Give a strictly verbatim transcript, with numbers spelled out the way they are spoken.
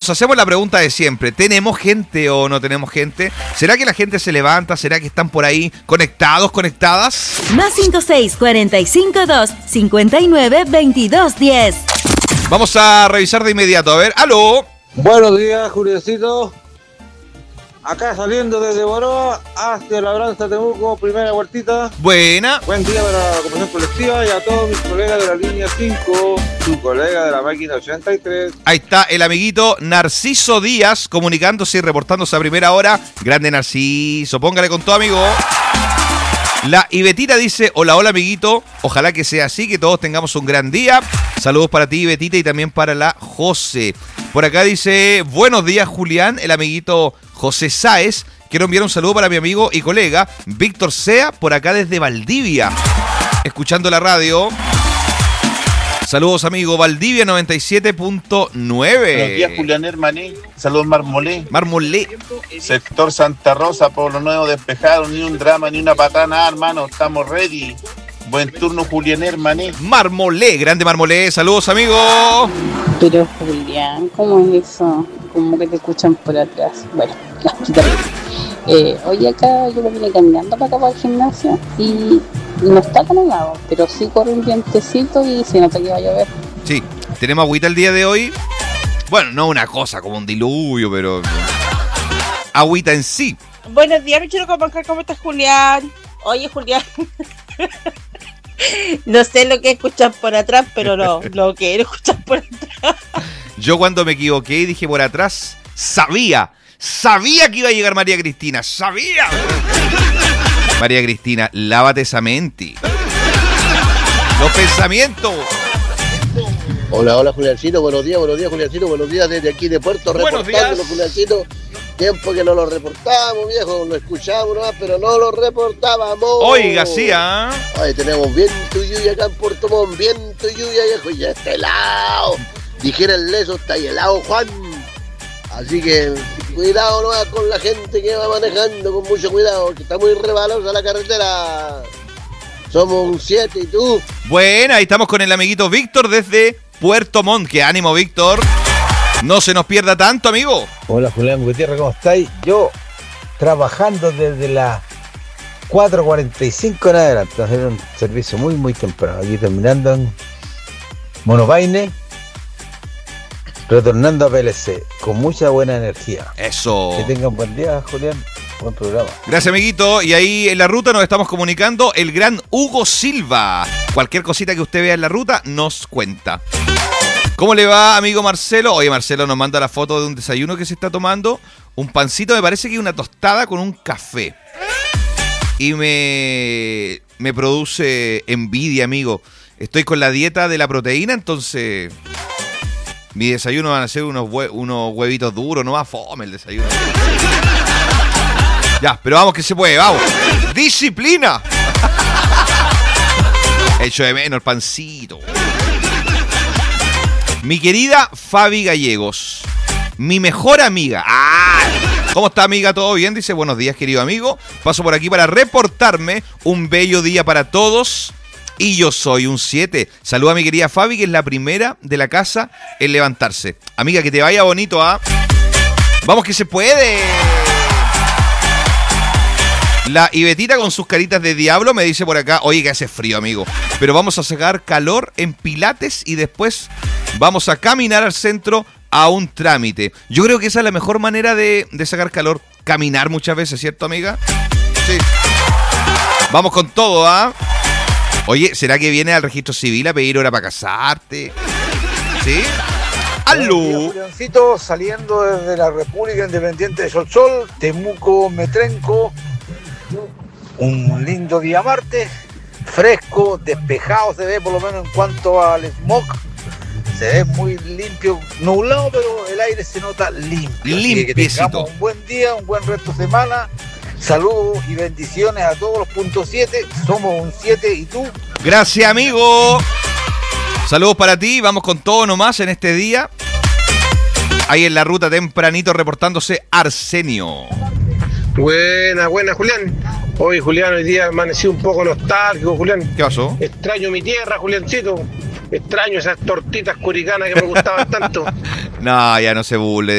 nos hacemos la pregunta de siempre. ¿Tenemos gente o no tenemos gente? ¿Será que la gente se levanta? ¿Será que están por ahí conectados, conectadas? Más cinco seis, cuatro cinco dos, cinco nueve, veintidós diez. Vamos a revisar de inmediato. A ver, ¡aló! Buenos días, Juliecito. Acá saliendo desde Boroa hacia Labranza, Temuco, primera vueltita. Buena. Buen día para la comunión colectiva y a todos mis colegas de la línea cinco, su colega de la máquina ochenta y tres. Ahí está el amiguito Narciso Díaz comunicándose y reportándose a primera hora. Grande Narciso, póngale con todo, amigo. La Ibetita dice, hola, hola, amiguito. Ojalá que sea así, que todos tengamos un gran día. Saludos para ti, Ibetita, y también para la José. Por acá dice, buenos días, Julián, el amiguito José Sáez. Quiero enviar un saludo para mi amigo y colega Víctor Sea, por acá desde Valdivia, escuchando la radio. Saludos, amigo. Valdivia noventa y siete punto nueve. Buenos días, Julián Hermané. Saludos, Marmolé. Marmolé. Sector Santa Rosa, Pueblo Nuevo despejado. Ni un drama, ni una patana, hermano. Estamos ready. Buen turno, Julián Hermané. Marmolé, grande Marmolé. Saludos, amigo. Pero, Julián, ¿cómo es eso? Como que te escuchan por atrás. Bueno, ya, quítalo. Eh, hoy acá yo me vine caminando para acá para el gimnasio y no está tan helado, pero sí corre un vientecito y se nota que va a llover. Sí, tenemos agüita el día de hoy. Bueno, no una cosa como un diluvio, pero agüita en sí. Buenos días, Michelo Copancar, ¿cómo estás, Julián? Oye, Julián, no sé lo que escuchan por atrás, pero no, lo quiero escuchar por atrás. Yo cuando me equivoqué y dije por atrás, sabía, sabía que iba a llegar María Cristina, sabía. María Cristina, lávate esa mente. Los pensamientos. Hola, hola, Juliancito, buenos días, buenos días, Juliancito, buenos días desde aquí de Puerto, buenos reportándolo, Juliancito. Tiempo que no lo reportábamos, viejo, lo escuchábamos nomás, pero no lo reportábamos. Oiga, sí, ¿ah? ¿eh? Hoy tenemos viento y lluvia acá en Puerto Montt, viento y lluvia, viejo, y ya está helado. Dijera el leso, está ahí helado, Juan. Así que cuidado nomás con la gente que va manejando, con mucho cuidado, que está muy rebalosa la carretera. Somos un siete, ¿y tú? Bueno, ahí estamos con el amiguito Víctor desde Puerto Montt. ¡Qué ánimo, Víctor! No se nos pierda tanto, amigo. Hola, Julián Gutiérrez, ¿cómo estáis? Yo trabajando desde las cuatro cuarenta y cinco en adelante, hacer un servicio muy, muy temprano. Aquí terminando en Monopaine, retornando a P L C, con mucha buena energía. Eso. Que tengan buen día, Julián. Buen programa. Gracias, amiguito. Y ahí en la ruta nos estamos comunicando el gran Hugo Silva. Cualquier cosita que usted vea en la ruta, nos cuenta. ¿Cómo le va, amigo Marcelo? Oye, Marcelo nos manda la foto de un desayuno que se está tomando. Un pancito, me parece que una tostada con un café. Y me, me produce envidia, amigo. Estoy con la dieta de la proteína, entonces mi desayuno van a ser unos, hue- unos huevitos duros, no va fome el desayuno. Ya, pero vamos que se puede, vamos. ¡Disciplina! Hecho de menos el pancito. Mi querida Fabi Gallegos, mi mejor amiga. ¡Ah! ¿Cómo está, amiga? ¿Todo bien? Dice, buenos días, querido amigo. Paso por aquí para reportarme. Un bello día para todos. Y yo soy un siete. Saluda a mi querida Fabi, que es la primera de la casa en levantarse. Amiga, que te vaya bonito, ¿ah? ¡Vamos que se puede! La Ibetita con sus caritas de diablo me dice por acá, oye, que hace frío, amigo, pero vamos a sacar calor en Pilates y después vamos a caminar al centro a un trámite. Yo creo que esa es la mejor manera de, de sacar calor, caminar muchas veces, ¿cierto, amiga? Sí. Vamos con todo, ¿ah? Oye, ¿será que viene al registro civil a pedir hora para casarte? ¿Sí? ¡Aló! Juliancito, saliendo desde la República Independiente de Solsol, Temuco, Metrenco. Un lindo día martes, fresco, despejado se ve por lo menos en cuanto al smog. Se ve muy limpio, nublado, pero el aire se nota limpio. Limpiecito. Que tengamos un buen día, un buen resto de semana. Saludos y bendiciones a todos los puntos siete. Somos un siete y tú. Gracias, amigo. Saludos para ti. Vamos con todo nomás en este día. Ahí en la ruta tempranito reportándose Arsenio. Buena, buena, Julián. Hoy, Julián, hoy día amanecí un poco nostálgico, Julián. ¿Qué pasó? Extraño mi tierra, Juliancito. Extraño esas tortitas curicanas que me gustaban tanto. No, ya no se burle.